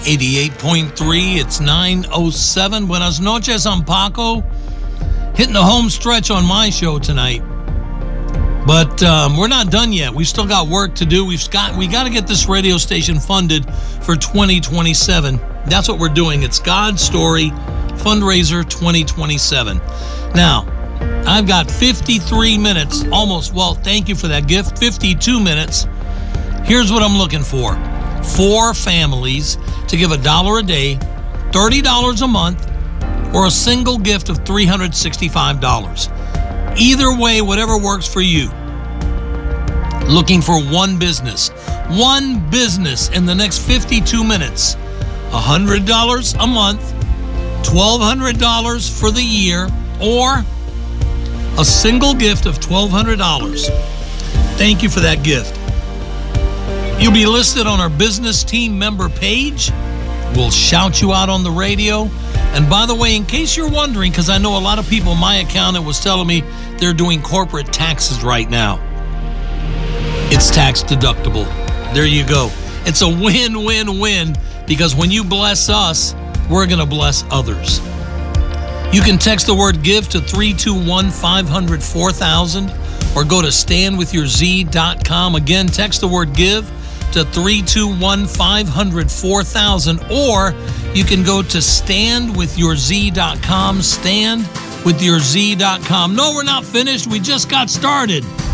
88.3, it's 9:07. Buenas noches, I'm Paco. Hitting the home stretch on my show tonight. But we're not done yet. We've still got work to do. We got to get this radio station funded for 2027. That's what we're doing. It's God's Story Fundraiser 2027. Now, I've got 53 minutes, almost, well, thank you for that gift, 52 minutes. Here's what I'm looking for. 4 families to give $1 a day, $30 a month, or a single gift of $365. Either way, whatever works for you. Looking for one business in the next 52 minutes. $100 a month, $1,200 for the year, or a single gift of $1,200. Thank you for that gift. You'll be listed on our business team member page. We'll shout you out on the radio. And by the way, in case you're wondering, because I know a lot of people, my accountant was telling me they're doing corporate taxes right now. It's tax deductible. There you go. It's a win-win-win, because when you bless us, we're going to bless others. You can text the word GIVE to 321-500-4000 or go to standwithyourz.com. Again, text the word GIVE to 321-500-4000, or you can go to standwithyourz.com, standwithyourz.com. No, we're not finished. We just got started.